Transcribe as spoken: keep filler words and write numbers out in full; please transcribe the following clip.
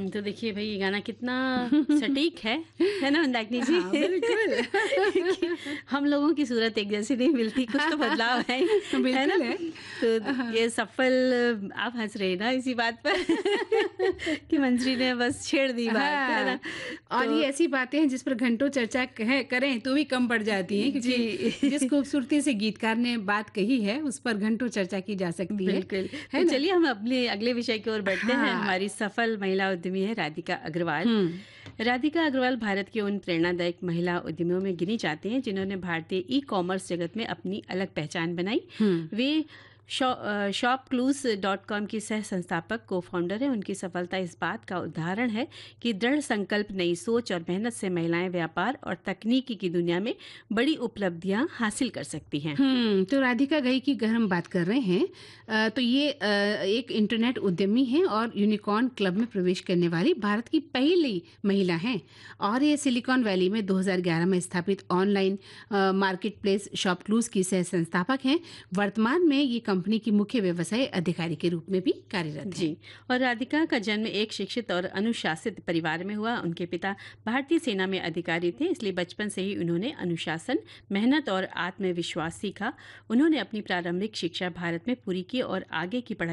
हुँ, तो देखिए भई ये गाना कितना सटीक है, है ना मंदाकिनी जी? हाँ, बिल्कुल। कि हम लोगों की सूरत एक जैसी नहीं मिलती, कुछ तो बदलाव है, है ना? बिल्कुल है। तो हाँ। ये सफल आप हँस रहे हैं ना इसी बात पर कि मंजरी ने बस छेड़ दी बात, है ना? हाँ, और तो ये ऐसी बातें हैं जिस पर घंटों चर्चा कहें करें तो भी कम पड़ जाती हैं, क्योंकि जिस जी। खूबसूरती से गीतकार ने बात कही है, उस पर घंटों चर्चा की जा सकती है, बिल्कुल। तो है ना? चलिए हम अपने अगले विषय की ओर बढ़ते हैं। हाँ। हमारी सफल महिला उद्यमी है राधिका अग्रवाल। हुँ। राधिका अग्रवाल भारत की उन प्रेरणादायक महिला उद्यमियों में गिनी जाती हैं जिन्होंने भारतीय ई-कॉमर्स जगत में अपनी अलग पहचान बनाई। हुँ। वे शॉ अ, शॉपक्लूज़ डॉट कॉम की सह-संस्थापक को-फाउंडर हैं। उनकी सफलता इस बात का उदाहरण है कि दृढ़ संकल्प, नई सोच और मेहनत से महिलाएं व्यापार और तकनीकी की दुनिया में बड़ी उपलब्धियां हासिल कर सकती हैं। हुँ, तो राधिका घई की अगर हम बात कर रहे हैं, अ, तो ये अ, एक इंटरनेट उद्यमी हैं और यूनिकॉर्न क्लब में प्रवेश करने वाली भारत की पहली महिला हैं, और ये सिलिकॉन वैली में दो हज़ार ग्यारह में स्थापित ऑनलाइन अ, मार्केट प्लेस शॉपक्लूज़ की सह-संस्थापक हैं। वर्तमान में ये कंपनी की मुख्य व्यवसाय अधिकारी के रूप में भी कार्यरत हैं। जी, और राधिका का जन्म एक शिक्षित और अनुशासित परिवार में हुआ। उनके पिता भारतीय सेना में अधिकारी थे, इसलिए बचपन से ही उन्होंने अनुशासन, मेहनत और आत्मविश्वास सीखा। उन्होंने अपनी प्रारंभिक शिक्षा भारत में पूरी की और आगे की पढ़ाई